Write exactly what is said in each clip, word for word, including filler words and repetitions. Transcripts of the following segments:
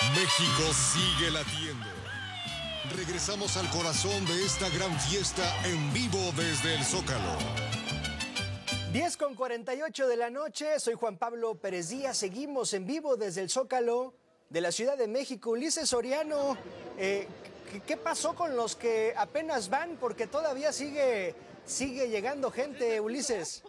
México sigue latiendo. Regresamos al corazón de esta gran fiesta en vivo desde el Zócalo. diez con cuarenta y ocho de la noche, soy Juan Pablo Pérez Díaz, seguimos en vivo desde el Zócalo de la Ciudad de México. Ulises Soriano, eh, ¿qué pasó con los que apenas van? Porque todavía sigue, sigue llegando gente, Ulises.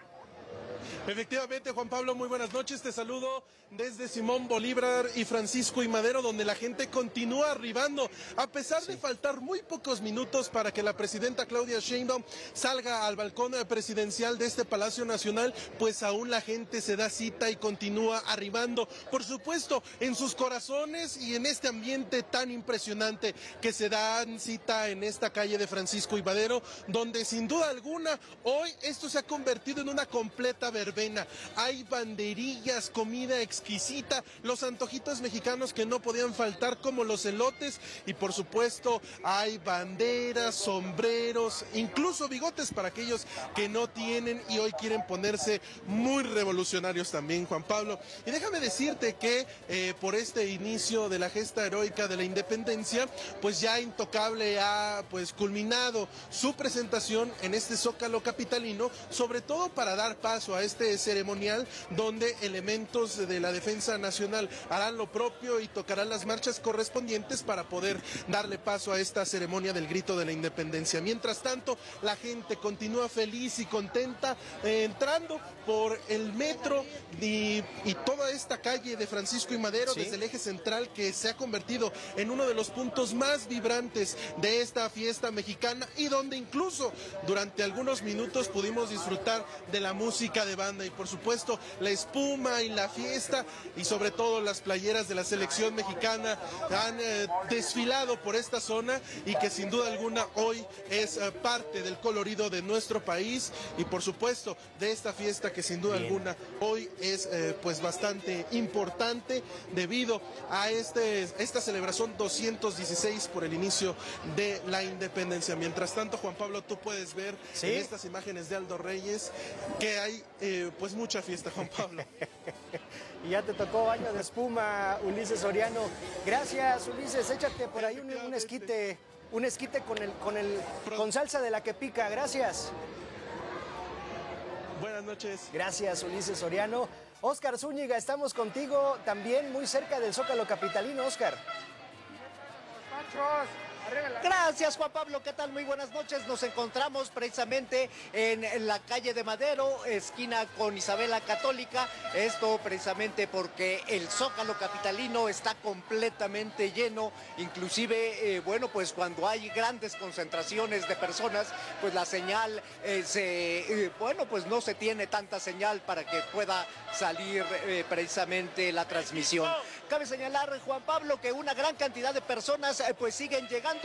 Efectivamente, Juan Pablo, muy buenas noches. Te saludo desde Simón Bolívar y Francisco y Madero, donde la gente continúa arribando. A pesar sí. de faltar muy pocos minutos para que la presidenta Claudia Sheinbaum salga al balcón presidencial de este Palacio Nacional, pues aún la gente se da cita y continúa arribando. Por supuesto, en sus corazones y en este ambiente tan impresionante que se dan cita en esta calle de Francisco y Madero, donde sin duda alguna hoy esto se ha convertido en una completa verbena. Hay banderillas, comida exquisita, los antojitos mexicanos que no podían faltar, como los elotes, y por supuesto hay banderas, sombreros, incluso bigotes para aquellos que no tienen y hoy quieren ponerse muy revolucionarios también, Juan Pablo. Y déjame decirte que eh, por este inicio de la gesta heroica de la independencia, pues ya Intocable ha pues culminado su presentación en este Zócalo capitalino, sobre todo para dar paso a este ceremonial donde elementos de la Defensa Nacional harán lo propio y tocarán las marchas correspondientes para poder darle paso a esta ceremonia del grito de la independencia. Mientras tanto, la gente continúa feliz y contenta eh, entrando por el metro y, y toda esta calle de Francisco y Madero, ¿sí? Desde el eje central, que se ha convertido en uno de los puntos más vibrantes de esta fiesta mexicana, y donde incluso durante algunos minutos pudimos disfrutar de la música de banda y por supuesto la espuma y la fiesta, y sobre todo las playeras de la selección mexicana han eh, desfilado por esta zona, y que sin duda alguna hoy es eh, parte del colorido de nuestro país y por supuesto de esta fiesta que sin duda Bien. alguna hoy es eh, pues bastante importante debido a este, esta celebración doscientos dieciséis por el inicio de la independencia. Mientras tanto, Juan Pablo, tú puedes ver ¿Sí? en estas imágenes de Aldo Reyes que hay eh, pues mucha fiesta, Juan Pablo. Y ya te tocó baño de espuma, Ulises Soriano. Gracias, Ulises. Échate por ahí un, un esquite, un esquite con el, con el, con salsa de la que pica. Gracias. Buenas noches. Gracias, Ulises Soriano. Óscar Zúñiga, estamos contigo también muy cerca del Zócalo capitalino, Óscar. Gracias, Juan Pablo, ¿qué tal? Muy buenas noches. Nos encontramos precisamente en la calle de Madero, esquina con Isabela Católica. Esto precisamente porque el Zócalo capitalino está completamente lleno. Inclusive, eh, bueno, pues cuando hay grandes concentraciones de personas, pues la señal eh, se, eh, bueno, pues no se tiene tanta señal para que pueda salir eh, precisamente la transmisión. Cabe señalar, Juan Pablo, que una gran cantidad de personas eh, pues siguen llegando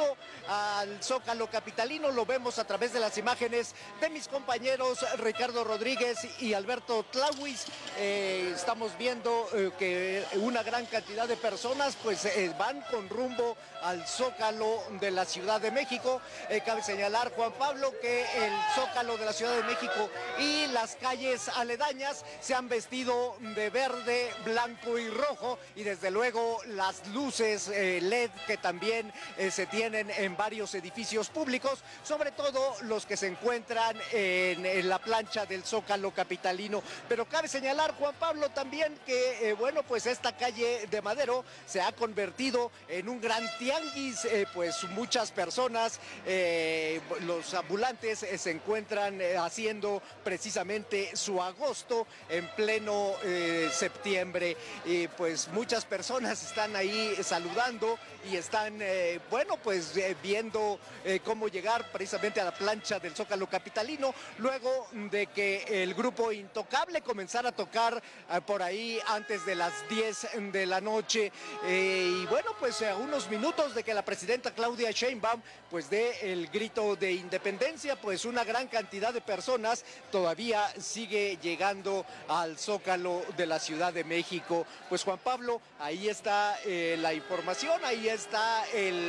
al Zócalo capitalino. Lo vemos a través de las imágenes de mis compañeros Ricardo Rodríguez y Alberto Tlauis. Eh, estamos viendo eh, que una gran cantidad de personas pues eh, van con rumbo al Zócalo de la Ciudad de México. Eh, cabe señalar, Juan Pablo, que el Zócalo de la Ciudad de México y las calles aledañas se han vestido de verde, blanco y rojo, y desde luego las luces eh, L E D que también eh, se tienen en varios edificios públicos, sobre todo los que se encuentran en, en la plancha del Zócalo capitalino. Pero cabe señalar, Juan Pablo, también que, eh, bueno, pues esta calle de Madero se ha convertido en un gran tianguis, eh, pues muchas personas, eh, los ambulantes eh, se encuentran eh, haciendo precisamente su agosto en pleno eh, septiembre, y pues muchas personas están ahí saludando y están, eh, bueno, pues Pues eh, viendo eh, cómo llegar precisamente a la plancha del Zócalo capitalino, luego de que el grupo Intocable comenzara a tocar eh, por ahí antes de las diez de la noche. Eh, y bueno, pues a unos minutos de que la presidenta Claudia Sheinbaum pues dé el grito de independencia, pues una gran cantidad de personas todavía sigue llegando al Zócalo de la Ciudad de México. Pues Juan Pablo, ahí está eh, la información, ahí está el color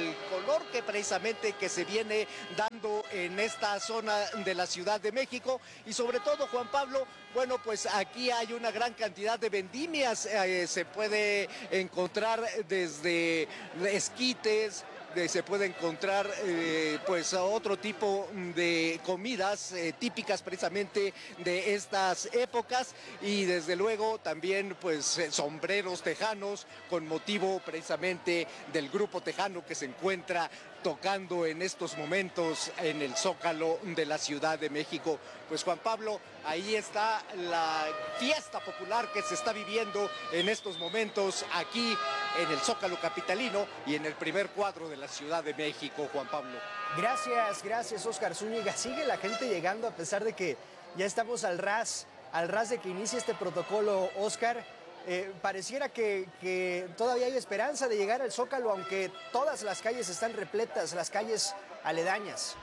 color que precisamente que se viene dando en esta zona de la Ciudad de México. Y sobre todo, Juan Pablo, bueno, pues aquí hay una gran cantidad de vendimias, eh, se puede encontrar desde esquites, de, se puede encontrar eh, pues otro tipo de comidas eh, típicas precisamente de estas épocas, y desde luego también pues eh, sombreros tejanos con motivo precisamente del grupo tejano que se encuentra tocando en estos momentos en el Zócalo de la Ciudad de México. Pues Juan Pablo, ahí está la fiesta popular que se está viviendo en estos momentos aquí en el Zócalo capitalino y en el primer cuadro de la Ciudad de México, Juan Pablo. Gracias, gracias, Oscar Zúñiga. Sigue la gente llegando a pesar de que ya estamos al ras, al ras de que inicie este protocolo, Oscar. Eh, pareciera que, que todavía hay esperanza de llegar al Zócalo, aunque todas las calles están repletas, las calles aledañas.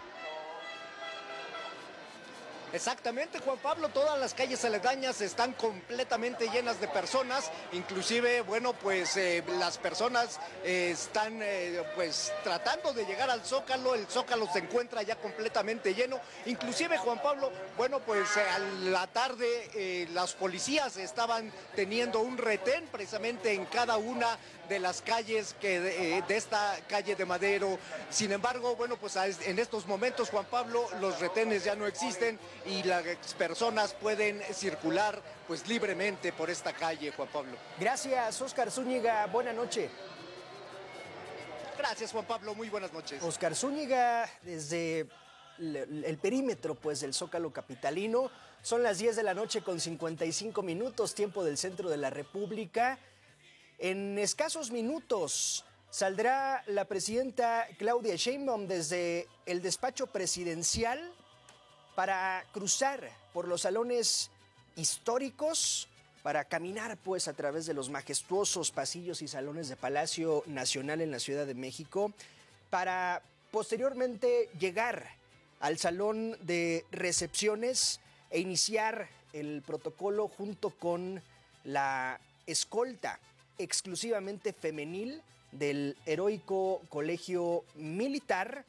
Exactamente, Juan Pablo, todas las calles aledañas están completamente llenas de personas, inclusive, bueno, pues eh, las personas eh, están eh, pues tratando de llegar al Zócalo, el Zócalo se encuentra ya completamente lleno, inclusive, Juan Pablo, bueno, pues eh, a la tarde eh, las policías estaban teniendo un retén precisamente en cada una de las calles que de, de esta calle de Madero. Sin embargo, bueno, pues en estos momentos, Juan Pablo, los retenes ya no existen y las personas pueden circular pues libremente por esta calle, Juan Pablo. Gracias, Oscar Zúñiga. Buena noche. Gracias, Juan Pablo. Muy buenas noches. Oscar Zúñiga, desde el, el perímetro pues, del Zócalo capitalino. Son las diez de la noche con cincuenta y cinco minutos, tiempo del centro de la República. En escasos minutos saldrá la presidenta Claudia Sheinbaum desde el despacho presidencial para cruzar por los salones históricos, para caminar pues a través de los majestuosos pasillos y salones de Palacio Nacional en la Ciudad de México, para posteriormente llegar al salón de recepciones e iniciar el protocolo junto con la escolta exclusivamente femenil del heroico Colegio Militar.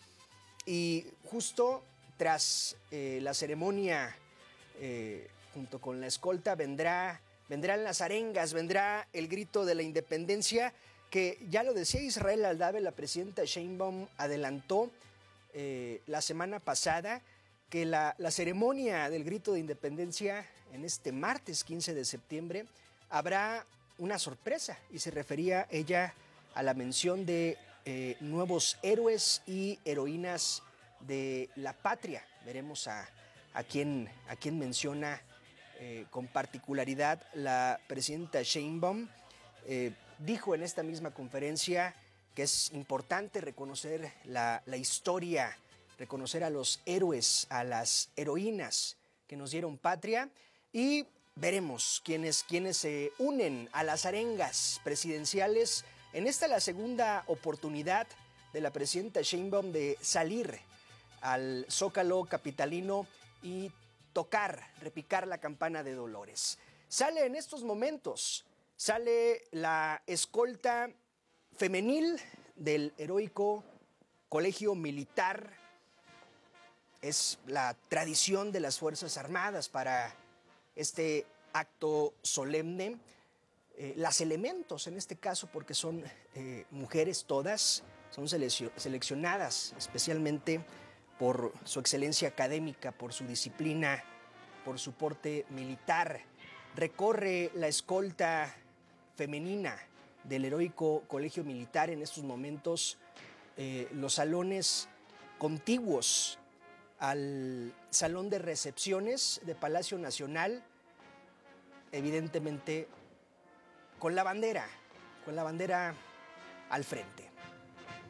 Y justo tras eh, la ceremonia, eh, junto con la escolta, vendrá, vendrán las arengas, vendrá el grito de la independencia, que ya lo decía Israel Aldave, la presidenta Sheinbaum adelantó eh, la semana pasada que la, la ceremonia del grito de independencia en este martes quince de septiembre habrá una sorpresa, y se refería ella a la mención de eh, nuevos héroes y heroínas de la patria. Veremos a, a, quién, a quién menciona eh, con particularidad la presidenta Sheinbaum. Eh, dijo en esta misma conferencia que es importante reconocer la, la historia, reconocer a los héroes, a las heroínas que nos dieron patria, y veremos quiénes, quiénes se unen a las arengas presidenciales en esta la segunda oportunidad de la presidenta Sheinbaum de salir al Zócalo capitalino y tocar, repicar la campana de Dolores. Sale en estos momentos, sale la escolta femenil del heroico Colegio Militar. Es la tradición de las Fuerzas Armadas para este acto solemne. Eh, las elementos, en este caso, porque son eh, mujeres todas, son seleccionadas especialmente por su excelencia académica, por su disciplina, por su porte militar. Recorre la escolta femenina del heroico Colegio Militar en estos momentos eh, los salones contiguos al salón de recepciones de Palacio Nacional, evidentemente con la bandera, con la bandera al frente.